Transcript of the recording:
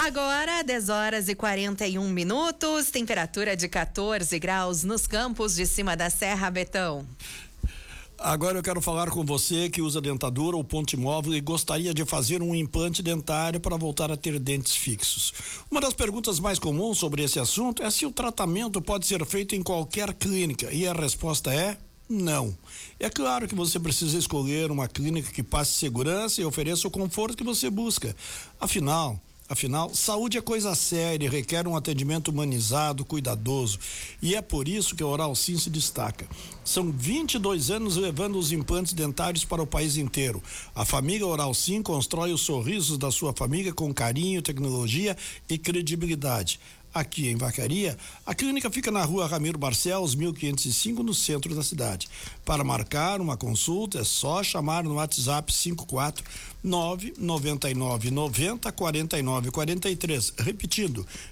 Agora, 10h41, temperatura de 14 graus nos campos de cima da Serra, Betão. Agora eu quero falar com você que usa dentadura ou ponte móvel e gostaria de fazer um implante dentário para voltar a ter dentes fixos. Uma das perguntas mais comuns sobre esse assunto é se o tratamento pode ser feito em qualquer clínica, e a resposta é não. É claro que você precisa escolher uma clínica que passe segurança e ofereça o conforto que você busca. Afinal, saúde é coisa séria e requer um atendimento humanizado, cuidadoso. E é por isso que a Oral Sim se destaca. São 22 anos levando os implantes dentários para o país inteiro. A família Oral Sim constrói os sorrisos da sua família com carinho, tecnologia e credibilidade. Aqui em Vacaria, a clínica fica na rua Ramiro Barcelos, 1505, no centro da cidade. Para marcar uma consulta é só chamar no WhatsApp 549-9990-4943. Repetindo,